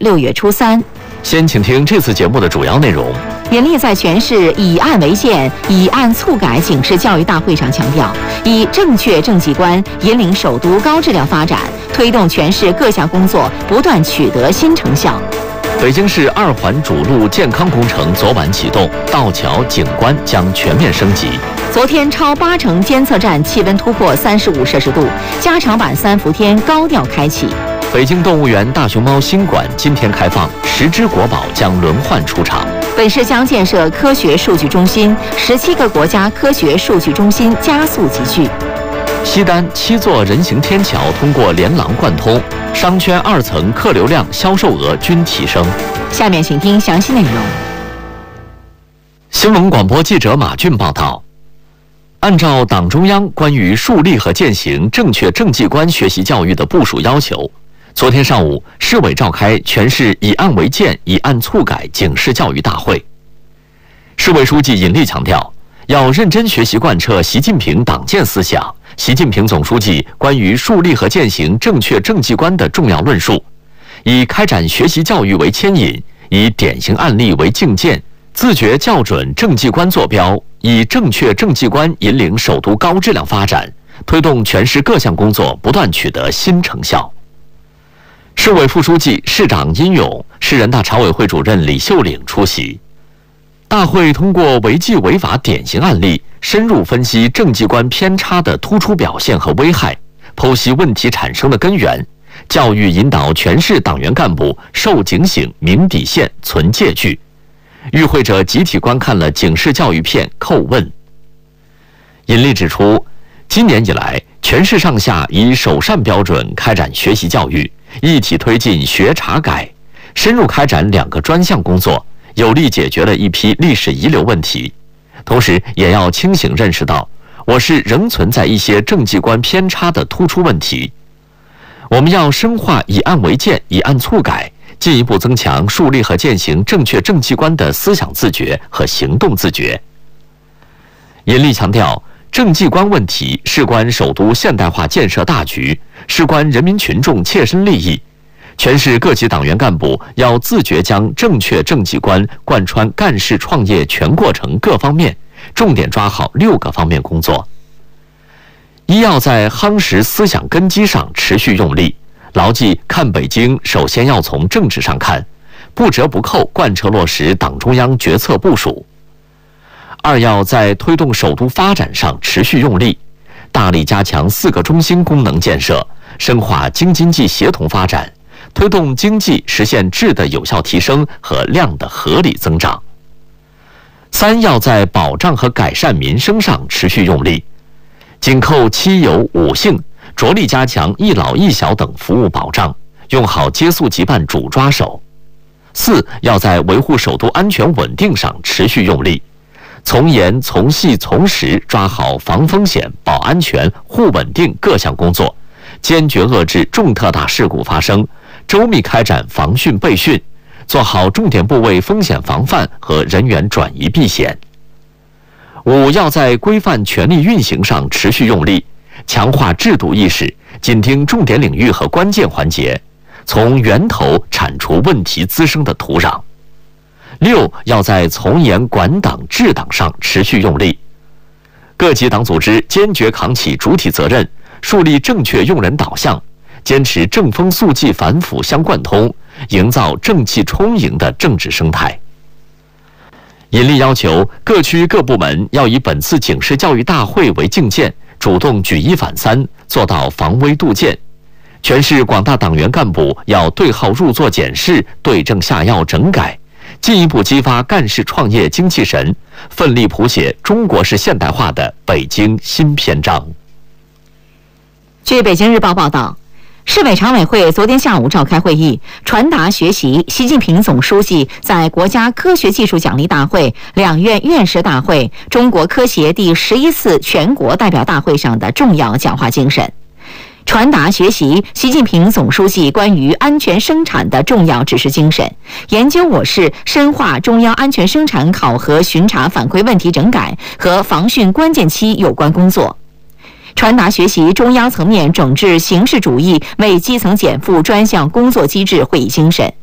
6月初3。 先请听这次节目的主要内容。 严厉在全市以案为鉴、以案促改警示教育大会上强调，以正确政绩观引领首都高质量发展，推动全市各项工作不断取得新成效。 北京市2环主路健康工程昨晚启动，道桥、景观将全面升级。 昨天超80%监测站气温突破35摄氏度，加长版3伏天高调开启。 北京动物园大熊猫新馆今天开放，10只国宝将轮换出场。 本市将建设科学数据中心，17个国家科学数据中心加速集聚。 西单7座人行天桥通过连廊贯通，商圈2层客流量、销售额均提升。 下面请听详细内容。 新闻广播记者马俊报道。按照党中央关于树立和践行正确政绩观学习教育的部署要求，昨天上午，市委召开全市以案为鉴、以案促改警示教育大会。市委书记尹力强调，要认真学习贯彻习近平党建思想、习近平总书记关于树立和践行正确政绩观的重要论述，以开展学习教育为牵引，以典型案例为镜鉴，自觉校准政绩观坐标，以正确政绩观引领首都高质量发展，推动全市各项工作不断取得新成效。市委副书记、市长殷勇、市人大常委会主任李秀岭出席。大会通过违纪违法典型案例，深入分析政绩观偏差的突出表现和危害，剖析问题产生的根源，教育引导全市党员干部受警醒、明底线、存戒惧。与会者集体观看了警示教育片《叩问》。尹力指出，今年以来，全市上下以首善标准开展学习教育，一体推进学查改，深入开展2个专项工作，有力解决了一批历史遗留问题。同时，也要清醒认识到，我市仍存在一些政绩观偏差的突出问题。我们要深化以案为鉴、以案促改，进一步增强树立和践行正确政绩观的思想自觉和行动自觉。尹力强调，政绩观问题事关首都现代化建设大局，事关人民群众切身利益。全市各级党员干部要自觉将正确政绩观贯穿干事创业全过程各方面，重点抓好6个方面工作。一要在夯实思想根基上持续用力，牢记看北京首先要从政治上看，不折不扣贯彻落实党中央决策部署。2要在推动首都发展上持续用力，大力加强4个中心功能建设，深化京津冀协同发展，推动经济实现质的有效提升和量的合理增长。3要在保障和改善民生上持续用力，紧扣7有5幸，着力加强一老一小等服务保障，用好接速急办主抓手。4要在维护首都安全稳定上持续用力，从严从细从实抓好防风险、保安全、护稳定各项工作，坚决遏制重特大事故发生，周密开展防汛备汛，做好重点部位风险防范和人员转移避险。5要在规范权力运行上持续用力，强化制度意识，紧盯重点领域和关键环节，从源头铲除问题滋生的土壤。6要在从严管党治党上持续用力，各级党组织坚决扛起主体责任，树立正确用人导向，坚持正风肃纪反腐相贯通，营造正气充盈的政治生态。尹力要求各区各部门要以本次警示教育大会为镜鉴，主动举1反3，做到防微杜渐。全市广大党员干部要对号入座检视，对症下药整改，进一步激发干事创业精气神，奋力谱写中国式现代化的北京新篇章。 据北京日报报道，市委常委会昨天下午召开会议，传达学习习近平总书记在国家科学技术奖励大会、2院院士大会、中国科协第11次全国代表大会上的重要讲话精神，传达学习习近平总书记关于安全生产的重要指示精神，研究我市深化中央安全生产考核巡查反馈问题整改和防汛关键期有关工作，传达学习中央层面整治形式主义为基层减负专项工作机制会议精神，